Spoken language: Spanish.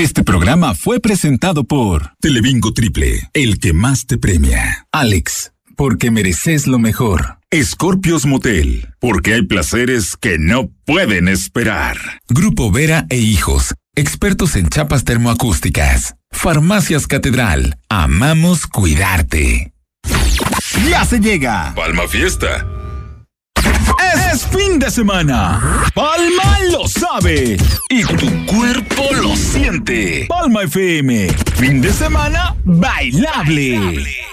Este programa fue presentado por Telebingo Triple, el que más te premia. Alex, porque mereces lo mejor. Scorpios Motel, porque hay placeres que no pueden esperar. Grupo Vera e Hijos, expertos en chapas termoacústicas. Farmacias Catedral, amamos cuidarte. Ya se llega Palma Fiesta. Es fin de semana. Palma lo sabe y tu cuerpo lo siente. Palma FM, fin de semana bailable.